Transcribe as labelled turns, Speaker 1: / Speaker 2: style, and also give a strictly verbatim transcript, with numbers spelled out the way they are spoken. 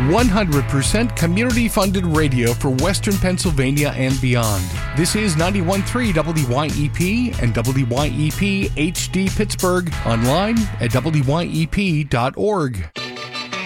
Speaker 1: one hundred percent community-funded radio for Western Pennsylvania and beyond. This is ninety-one point three W Y E P and W Y E P H D Pittsburgh, online at W Y E P dot org.